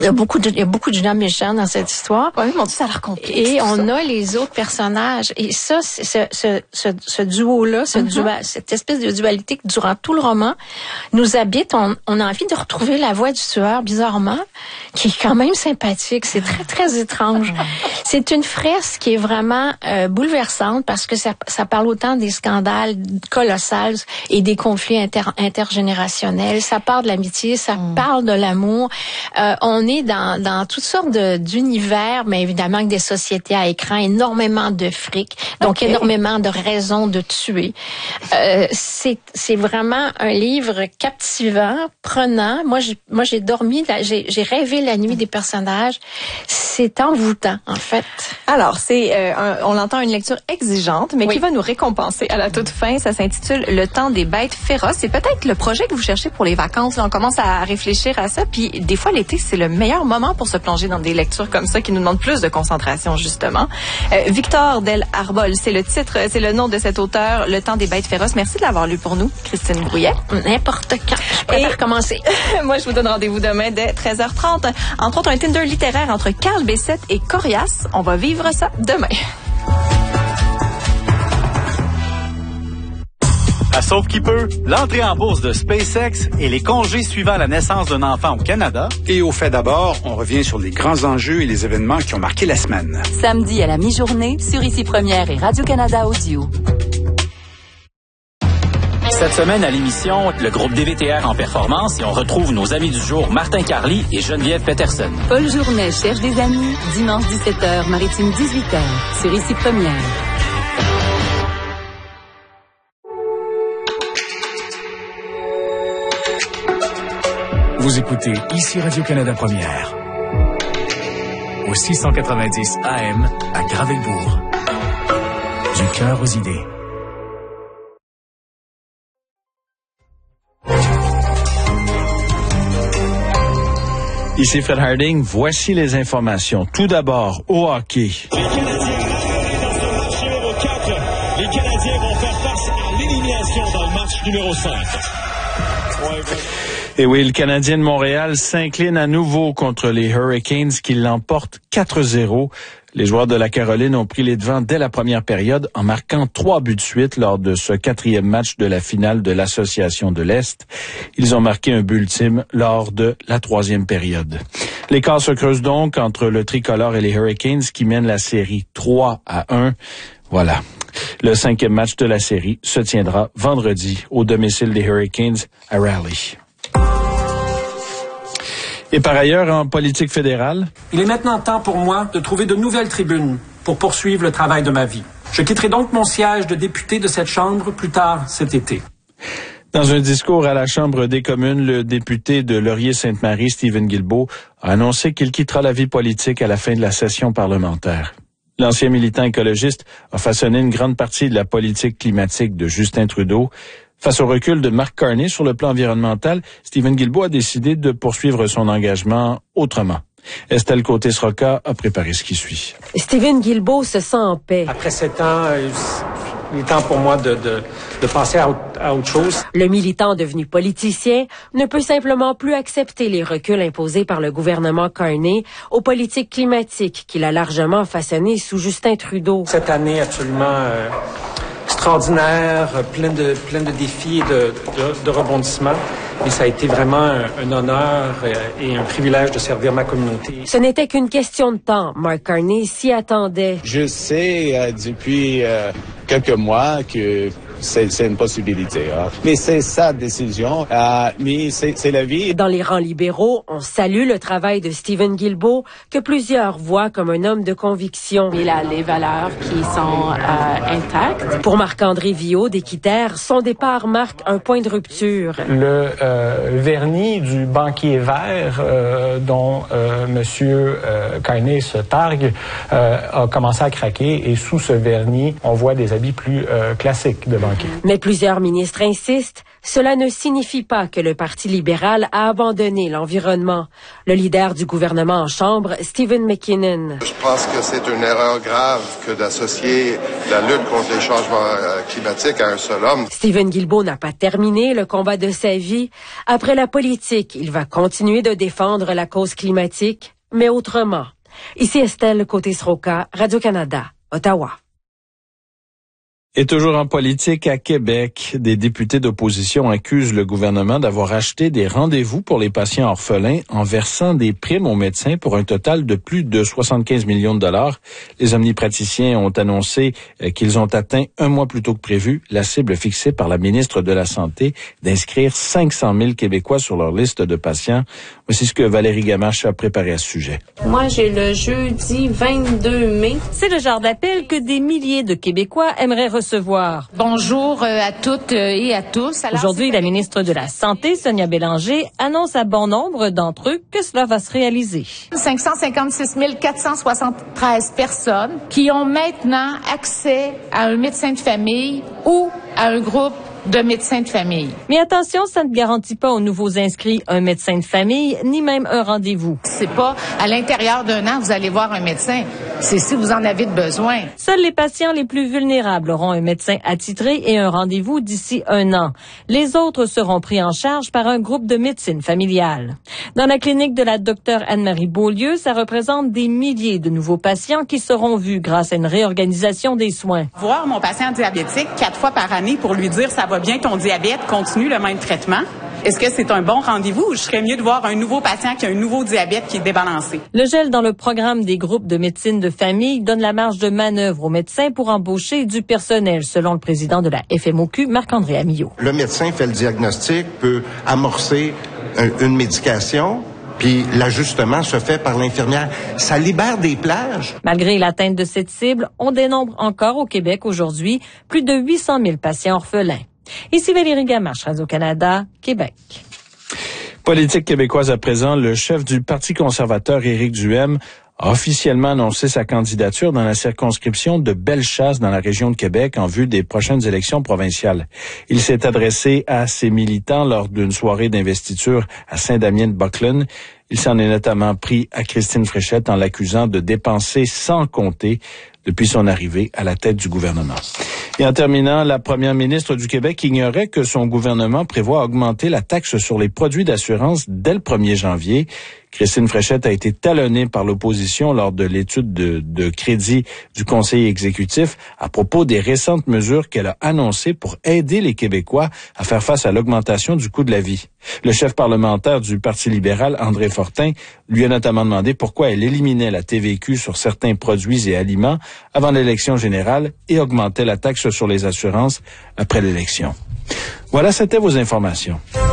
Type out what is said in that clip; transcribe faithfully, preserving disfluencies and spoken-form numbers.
Il y a beaucoup de, il y a beaucoup de gens méchants dans cette histoire. Oui, mon Dieu, ça a l'air complexe. Et on ça. a les autres personnages. Et ça, ce, ce, ce, ce duo-là, ce mm-hmm. dual, cette espèce de dualité qui durant tout le roman nous habite. On, on a envie de retrouver la voix du tueur, bizarrement, qui est quand même sympathique. C'est très, très étrange. C'est une fresque qui est vraiment euh, bouleversante parce que ça, ça parle autant des scandales colossaux et des conflits inter, intergénérationnels. Ça parle de l'amitié, ça mm. parle de l'amour. Euh, on est dans, dans toutes sortes de, d'univers, mais évidemment avec des sociétés à écran, énormément de fric, donc okay. énormément de raisons de tuer. Euh, c'est, c'est vraiment un livre captivant, prenant. Moi, j'ai, moi, j'ai dormi, j'ai, j'ai rêvé la nuit des personnages. C'est envoûtant, en fait. Alors, c'est, euh, un, on l'entend, une lecture exigeante, mais oui. qui va nous récompenser à la toute fin. Ça s'intitule Le temps des bêtes féroces. C'est peut-être le projet que vous cherchez pour les vacances. Là, on commence à réfléchir à ça. Puis, des fois, l'été, c'est le meilleur moment pour se plonger dans des lectures comme ça qui nous demandent plus de concentration, justement. Euh, Victor Del Arbol, c'est le titre, c'est le nom de cet auteur, Le temps des bêtes féroces. Merci de l'avoir lu pour nous, Christine Brouillet. N'importe quand. Je préfère commencer. Moi, je vous donne rendez-vous demain dès treize heures trente. Entre autres, un Tinder littéraire entre Carl Bessette et Corias. On va vivre ça demain. À Sauve qui peut, l'entrée en bourse de SpaceX et les congés suivant la naissance d'un enfant au Canada. Et au fait d'abord, on revient sur les grands enjeux et les événements qui ont marqué la semaine. Samedi à la mi-journée, sur Ici Première et Radio-Canada Audio. Cette semaine à l'émission, le groupe D V T R en performance et on retrouve nos amis du jour Martin Carly et Geneviève Peterson. Paul Journet cherche des amis, dimanche dix-sept heures, Maritime dix-huit heures, sur Ici Première. Vous écoutez Ici Radio-Canada Première. Au six cent quatre-vingt-dix A M à Gravelbourg. Du cœur aux idées. Ici Fred Harding, voici les informations. Tout d'abord, au hockey. Les Canadiens dans ce match numéro quatre. Les Canadiens vont faire face à l'élimination dans le match numéro cinq. Et oui, le Canadien de Montréal s'incline à nouveau contre les Hurricanes qui l'emportent quatre zéro. Les joueurs de la Caroline ont pris les devants dès la première période en marquant trois buts de suite lors de ce quatrième match de la finale de l'Association de l'Est. Ils ont marqué un but ultime lors de la troisième période. L'écart se creuse donc entre le tricolore et les Hurricanes qui mènent la série trois à un. Voilà. Le cinquième match de la série se tiendra vendredi au domicile des Hurricanes à Raleigh. Et par ailleurs, en politique fédérale... Il est maintenant temps pour moi de trouver de nouvelles tribunes pour poursuivre le travail de ma vie. Je quitterai donc mon siège de député de cette Chambre plus tard cet été. Dans un discours à la Chambre des communes, le député de Laurier-Sainte-Marie, Stephen Guilbeault, a annoncé qu'il quittera la vie politique à la fin de la session parlementaire. L'ancien militant écologiste a façonné une grande partie de la politique climatique de Justin Trudeau. Face au recul de Mark Carney sur le plan environnemental, Stephen Guilbeault a décidé de poursuivre son engagement autrement. Estelle Côté-Sroka a préparé ce qui suit. Stephen Guilbeault se sent en paix. Après sept ans, il est temps pour moi de, de, de passer à, à autre chose. Le militant devenu politicien ne peut simplement plus accepter les reculs imposés par le gouvernement Carney aux politiques climatiques qu'il a largement façonnées sous Justin Trudeau. Cette année absolument... Euh, extraordinaire, plein de, plein de défis et de, de, de rebondissements. Et ça a été vraiment un, un honneur et un privilège de servir ma communauté. Ce n'était qu'une question de temps. Mark Carney s'y attendait. Je sais euh, depuis euh, quelques mois que c'est, c'est une possibilité. Hein. Mais c'est sa décision. Euh, mais c'est, c'est la vie. Dans les rangs libéraux, on salue le travail de Stephen Guilbeault, que plusieurs voient comme un homme de conviction. Il a les valeurs qui sont euh, intactes. Pour Marc-André Viaud d'Équiterre, son départ marque un point de rupture. Le euh, vernis du banquier vert euh, dont euh, Monsieur euh, Carney se targue euh, a commencé à craquer et sous ce vernis, on voit des habits plus euh, classiques de banquier. Mais plusieurs ministres insistent. cela ne signifie pas que le Parti libéral a abandonné l'environnement. Le leader du gouvernement en Chambre, Stephen McKinnon. Je pense que c'est une erreur grave que d'associer la lutte contre les changements climatiques à un seul homme. Stephen Guilbeault n'a pas terminé le combat de sa vie. Après la politique, il va continuer de défendre la cause climatique, mais autrement. Ici Estelle Côté-Sroka, Radio-Canada, Ottawa. Et toujours en politique, à Québec, des députés d'opposition accusent le gouvernement d'avoir acheté des rendez-vous pour les patients orphelins en versant des primes aux médecins pour un total de plus de soixante-quinze millions de dollars. Les omnipraticiens ont annoncé qu'ils ont atteint un mois plus tôt que prévu la cible fixée par la ministre de la Santé d'inscrire cinq cent mille Québécois sur leur liste de patients. Voici ce que Valérie Gamache a préparé à ce sujet. Moi, j'ai le jeudi vingt-deux mai. C'est le genre d'appel que des milliers de Québécois aimeraient recevoir. Bonjour à toutes et à tous. Alors, aujourd'hui, la ministre de la Santé, Sonia Bélanger, annonce à bon nombre d'entre eux que cela va se réaliser. cinq cent cinquante-six mille quatre cent soixante-treize personnes qui ont maintenant accès à un médecin de famille ou à un groupe de médecins de famille. Mais attention, ça ne garantit pas aux nouveaux inscrits un médecin de famille, ni même un rendez-vous. C'est pas à l'intérieur d'un an vous allez voir un médecin. C'est si vous en avez besoin. Seuls les patients les plus vulnérables auront un médecin attitré et un rendez-vous d'ici un an. Les autres seront pris en charge par un groupe de médecine familiale. Dans la clinique de la docteure Anne-Marie Beaulieu, ça représente des milliers de nouveaux patients qui seront vus grâce à une réorganisation des soins. Voir mon patient diabétique quatre fois par année pour lui dire ça va bien ton diabète, continue le même traitement. Est-ce que c'est un bon rendez-vous ou je serais mieux de voir un nouveau patient qui a un nouveau diabète qui est débalancé? Le gel dans le programme des groupes de médecine de famille donne la marge de manœuvre aux médecins pour embaucher du personnel, selon le président de la F M O Q, Marc-André Amillot. Le médecin fait le diagnostic, peut amorcer une médication, puis l'ajustement se fait par l'infirmière. Ça libère des plages. Malgré l'atteinte de cette cible, on dénombre encore au Québec aujourd'hui plus de huit cent mille patients orphelins. Ici Valérie Gamache, Radio-Canada, Québec. Politique québécoise à présent, le chef du Parti conservateur, Éric Duhaime, a officiellement annoncé sa candidature dans la circonscription de Bellechasse dans la région de Québec en vue des prochaines élections provinciales. Il s'est adressé à ses militants lors d'une soirée d'investiture à Saint-Damien-de-Buckland. Il s'en est notamment pris à Christine Fréchette en l'accusant de dépenser sans compter depuis son arrivée à la tête du gouvernement. Et en terminant, la première ministre du Québec ignorait que son gouvernement prévoit augmenter la taxe sur les produits d'assurance dès le premier janvier. Christine Fréchette a été talonnée par l'opposition lors de l'étude de, de crédit du conseil exécutif à propos des récentes mesures qu'elle a annoncées pour aider les Québécois à faire face à l'augmentation du coût de la vie. Le chef parlementaire du Parti libéral, André Fortin, lui a notamment demandé pourquoi elle éliminait la T V Q sur certains produits et aliments avant l'élection générale et augmentait la taxe sur les assurances après l'élection. Voilà, c'était vos informations.